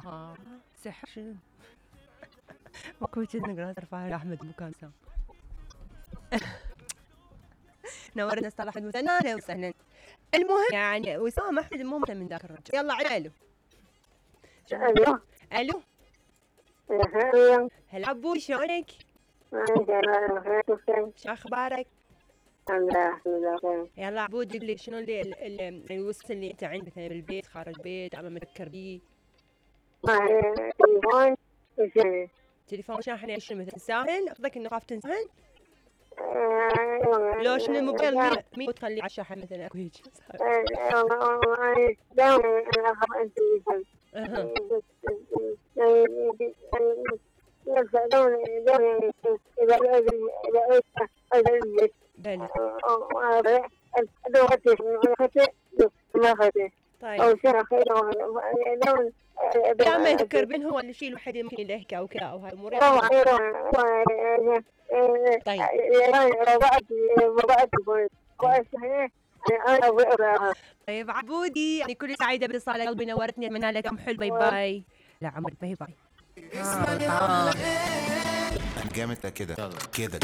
سحر شنو؟ وكنت نقرأ ترفع أحمد مكانسة. نورنا صلاح المثنى. أهلا وسهلا. المهم يعني وسام أحمد مو من ذاك الرجل. يلا على الو. ألو هلا عبود شلونك؟ شو أخبارك؟ الحمد لله. يلا عبود قل لي شنو اللي الوسط اللي أنت عندك مثلا بالبيت خارج البيت عم مفكر بيه؟ تليفون وشنو؟ تليفون شاحن شنو مثلا ساهل؟ قصدك إنه خاف تنسهن؟ لو شنو الموبايل مين تخليه على الشاحن مثلا أكو هيك؟ دائما انا اخاف انت طيب دائما يذكر بين هو الشيء الوحيد اللي ممكن يلهك او كذا او هاي الامور. طيب عبودي يعني كل سعيده باتصال قلبي نورتني اتمنى لك يوم حلو. باي باي. لا عمري باي باي. جامد كده كده